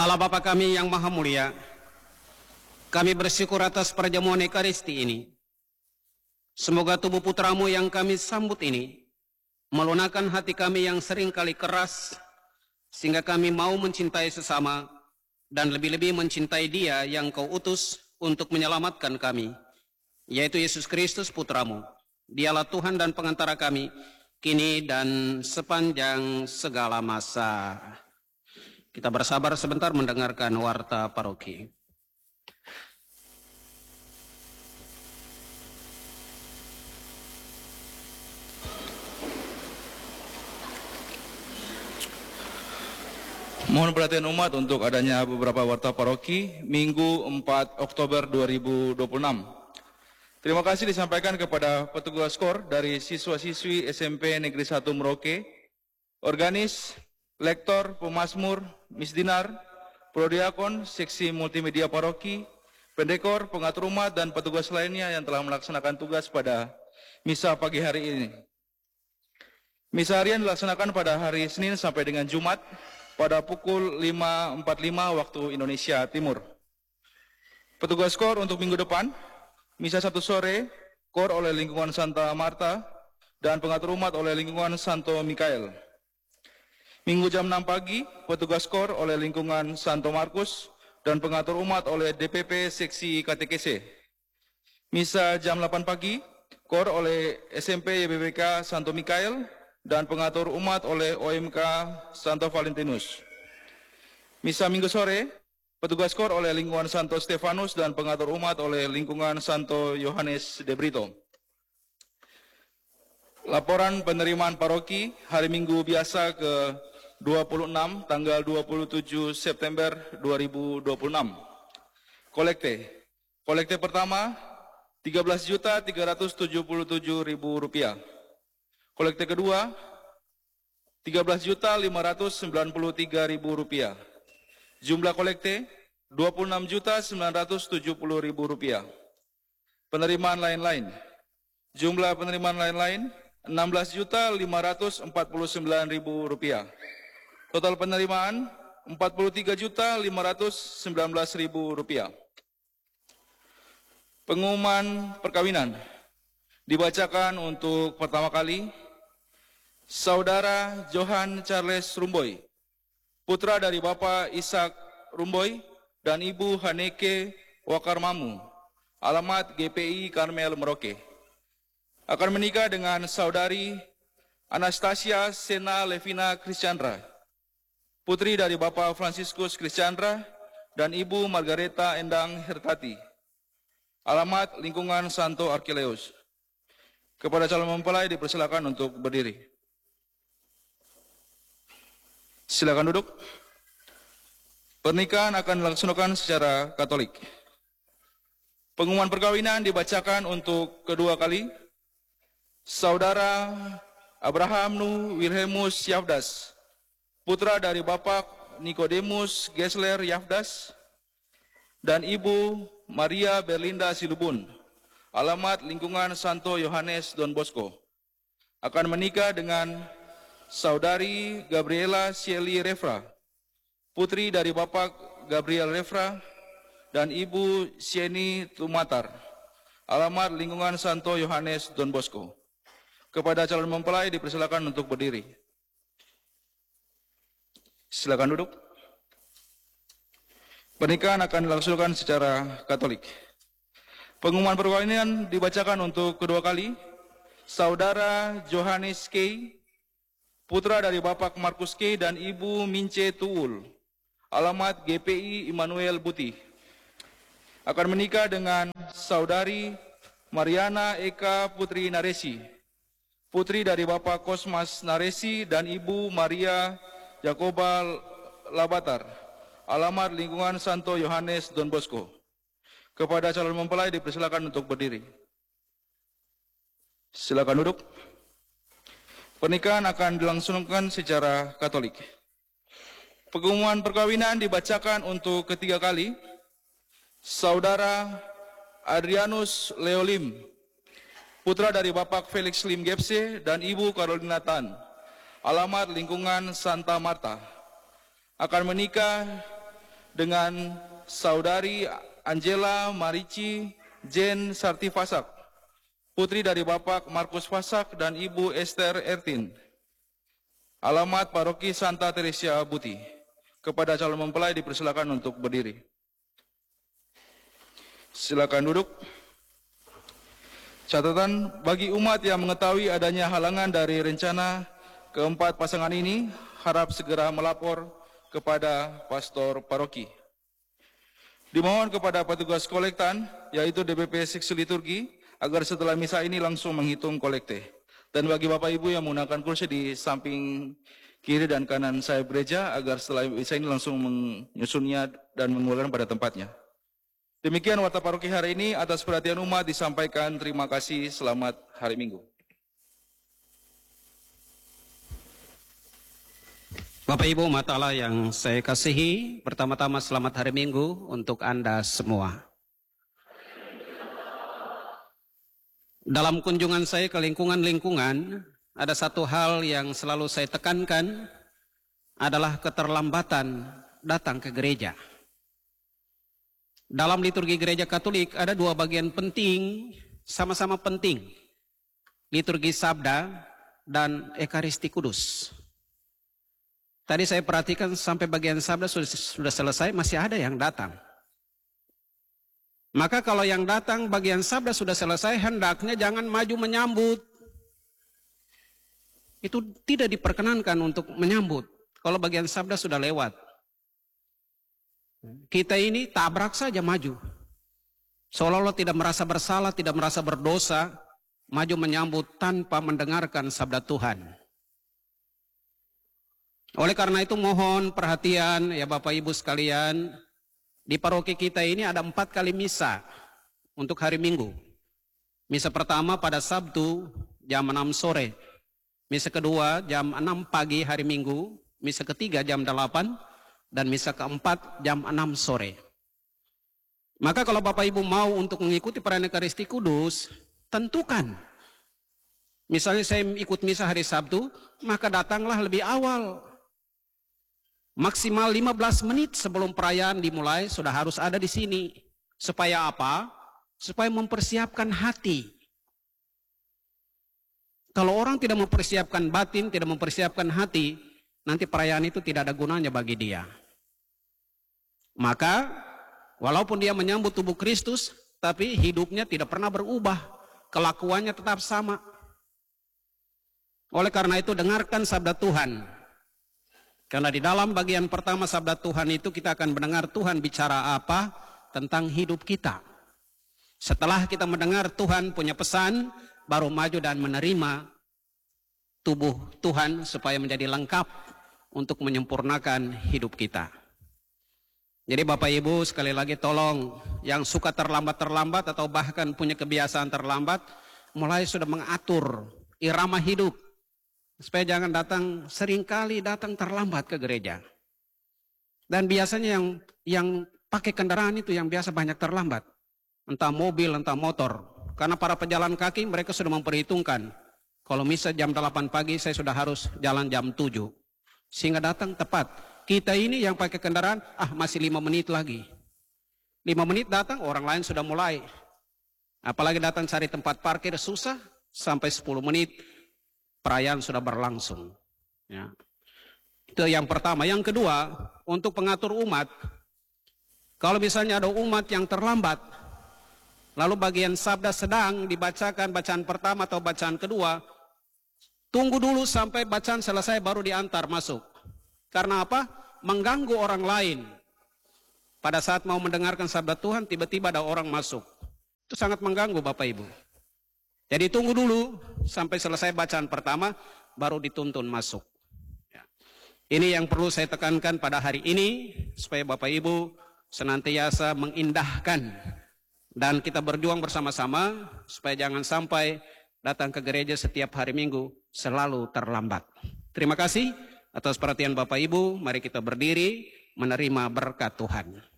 Allah Bapa kami yang Maha Mulia, kami bersyukur atas perjamuan Ekaristi ini. Semoga tubuh putramu yang kami sambut ini melunakkan hati kami yang seringkali keras, sehingga kami mau mencintai sesama dan lebih-lebih mencintai Dia yang kau utus untuk menyelamatkan kami, yaitu Yesus Kristus putramu. Dialah Tuhan dan pengantara kami, kini dan sepanjang segala masa. Kita bersabar sebentar mendengarkan warta paroki. Mohon perhatian umat untuk adanya beberapa warta paroki Minggu 4 Oktober 2026. Terima kasih disampaikan kepada petugas KOR dari siswa-siswi SMP Negeri 1 Merauke, organis, lektor, pemazmur, misdinar, prodiakon, seksi multimedia paroki, pendekor, pengatur umat, dan petugas lainnya yang telah melaksanakan tugas pada misa pagi hari ini. Misa harian dilaksanakan pada hari Senin sampai dengan Jumat pada pukul 5.45 waktu Indonesia Timur. Petugas KOR untuk minggu depan, misa 1 sore, KOR oleh lingkungan Santa Marta, dan pengatur umat oleh lingkungan Santo Mikael. Minggu jam 6 pagi, petugas KOR oleh lingkungan Santo Markus, dan pengatur umat oleh DPP Seksi KTKC. Misa jam 8 pagi, KOR oleh SMP YBBK Santo Mikael, dan pengatur umat oleh OMK Santo Valentinus. Misa minggu sore, petugas KOR oleh lingkungan Santo Stefanus dan pengatur umat oleh lingkungan Santo Yohanes de Brito. Laporan penerimaan paroki hari Minggu biasa ke 26 tanggal 27 September 2026. Kolekte pertama Rp13.377.000. Kolekte kedua, Rp13.593.000. Jumlah kolekte, Rp26.970.000. Penerimaan lain-lain. Jumlah penerimaan lain-lain, Rp16.549.000. Total penerimaan, Rp43.519.000. Pengumuman perkawinan. Dibacakan untuk pertama kali, Saudara Johan Charles Rumboy, putra dari Bapak Ishak Rumboy dan Ibu Haneke Wakarmamu, alamat GPI Karmel Merauke, akan menikah dengan Saudari Anastasia Sena Levina Krischandra, putri dari Bapak Franciscus Krischandra dan Ibu Margareta Endang Hertati, alamat lingkungan Santo Arkileus. Kepada calon mempelai dipersilakan untuk berdiri. Silakan duduk. Pernikahan akan dilaksanakan secara Katolik. Pengumuman perkawinan dibacakan untuk kedua kali. Saudara Abraham Nu Wilhelmus Yafdas, putra dari Bapak Nikodemus Gesler Yafdas dan Ibu Maria Berlinda Silubun, alamat lingkungan Santo Yohanes Don Bosco, akan menikah dengan Saudari Gabriela Shelley Refra, putri dari Bapak Gabriel Refra dan Ibu Sieni Tumatar, alamat lingkungan Santo Yohanes Don Bosco. Kepada calon mempelai dipersilakan untuk berdiri. Silakan duduk. Pernikahan akan dilangsungkan secara Katolik. Pengumuman perkawinan dibacakan untuk kedua kali. Saudara Johannes K, putra dari Bapak Markus K dan Ibu Mince Tuul, alamat GPI Immanuel Buti, akan menikah dengan Saudari Mariana Eka Putri Naresi, putri dari Bapak Kosmas Naresi dan Ibu Maria Jakoba Labatar, alamat lingkungan Santo Yohanes Don Bosco. Kepada calon mempelai dipersilakan untuk berdiri. Silakan duduk. Pernikahan akan dilangsungkan secara Katolik. Pengumuman perkawinan dibacakan untuk ketiga kali. Saudara Adrianus Leolim, putra dari Bapak Felix Lim Gepse dan Ibu Carolina Tan, alamat lingkungan Santa Marta, akan menikah dengan Saudari Angela Marici Jane Sartifasak, putri dari Bapak Markus Fasak dan Ibu Esther Ertin. Alamat Paroki Santa Teresia Buti. Kepada calon mempelai dipersilakan untuk berdiri. Silakan duduk. Catatan bagi umat yang mengetahui adanya halangan dari rencana keempat pasangan ini, harap segera melapor kepada pastor paroki. Dimohon kepada petugas kolektan, yaitu DPP Seksi Liturgi, agar setelah misa ini langsung menghitung kolekte. Dan bagi Bapak Ibu yang menggunakan kursi di samping kiri dan kanan saya gereja, agar setelah misa ini langsung menyusunnya dan mengeluarkan pada tempatnya. Demikian warta paroki hari ini. Atas perhatian umat disampaikan terima kasih. Selamat hari Minggu. Bapak Ibu umat Allah yang saya kasihi, pertama-tama selamat hari Minggu untuk Anda semua. Dalam kunjungan saya ke lingkungan-lingkungan, ada satu hal yang selalu saya tekankan adalah keterlambatan datang ke gereja. Dalam liturgi gereja Katolik ada dua bagian penting, sama-sama penting. Liturgi Sabda dan Ekaristi Kudus. Tadi saya perhatikan sampai bagian Sabda sudah selesai, masih ada yang datang. Maka kalau yang datang bagian Sabda sudah selesai, hendaknya jangan maju menyambut. Itu tidak diperkenankan untuk menyambut kalau bagian Sabda sudah lewat. Kita ini tabrak saja maju. Seolah-olah tidak merasa bersalah, tidak merasa berdosa, maju menyambut tanpa mendengarkan sabda Tuhan. Oleh karena itu mohon perhatian ya Bapak Ibu sekalian, di paroki kita ini ada 4 kali misa untuk hari Minggu. Misa pertama pada Sabtu jam 6 sore. Misa kedua jam 6 pagi hari Minggu. Misa ketiga jam 8. Dan misa keempat jam 6 sore. Maka kalau Bapak Ibu mau untuk mengikuti perayaan Ekaristi Kudus, tentukan. Misalnya saya ikut misa hari Sabtu, maka datanglah lebih awal. Maksimal 15 menit sebelum perayaan dimulai sudah harus ada di sini. Supaya apa? Supaya mempersiapkan hati. Kalau orang tidak mempersiapkan batin, tidak mempersiapkan hati, nanti perayaan itu tidak ada gunanya bagi dia. Maka walaupun dia menyambut tubuh Kristus, tapi hidupnya tidak pernah berubah, kelakuannya tetap sama. Oleh karena itu dengarkan sabda Tuhan. Karena di dalam bagian pertama sabda Tuhan itu kita akan mendengar Tuhan bicara apa tentang hidup kita. Setelah kita mendengar Tuhan punya pesan, baru maju dan menerima tubuh Tuhan supaya menjadi lengkap untuk menyempurnakan hidup kita. Jadi Bapak Ibu sekali lagi tolong yang suka terlambat-terlambat atau bahkan punya kebiasaan terlambat, mulai sudah mengatur irama hidup. Supaya jangan seringkali datang terlambat ke gereja. Dan biasanya yang pakai kendaraan itu yang biasa banyak terlambat. Entah mobil, entah motor. Karena para pejalan kaki mereka sudah memperhitungkan. Kalau misa jam 8 pagi saya sudah harus jalan jam 7. Sehingga datang tepat. Kita ini yang pakai kendaraan, masih 5 menit lagi. 5 menit datang, orang lain sudah mulai. Apalagi datang cari tempat parkir susah, sampai 10 menit perayaan sudah berlangsung. Ya. Itu yang pertama. Yang kedua, untuk pengatur umat, kalau misalnya ada umat yang terlambat, lalu bagian sabda sedang dibacakan bacaan pertama atau bacaan kedua, tunggu dulu sampai bacaan selesai baru diantar masuk. Karena apa? Mengganggu orang lain. Pada saat mau mendengarkan sabda Tuhan, tiba-tiba ada orang masuk. Itu sangat mengganggu Bapak Ibu. Jadi tunggu dulu sampai selesai bacaan pertama, baru dituntun masuk. Ya. Ini yang perlu saya tekankan pada hari ini, supaya Bapak Ibu senantiasa mengindahkan. Dan kita berjuang bersama-sama, supaya jangan sampai datang ke gereja setiap hari Minggu selalu terlambat. Terima kasih atas perhatian Bapak Ibu. Mari kita berdiri menerima berkat Tuhan.